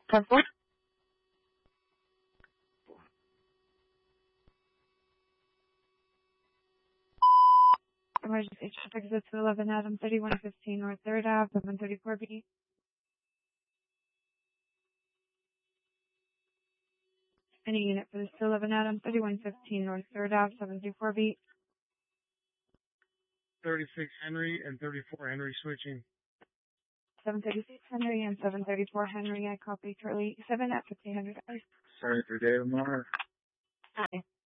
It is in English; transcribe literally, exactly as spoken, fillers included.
ten four. Emergency traffic exit to eleven Adam thirty-one fifteen North third Ave, seven thirty-four B. Any unit for this to eleven Adam thirty-one fifteen North third Ave, seven thirty-four B. thirty-six Henry and thirty-four Henry switching. seven thirty-six Henry and seven thirty-four Henry. I copy Charlie seven at fifteen hundred. Sorry for Dave Mar. Hi.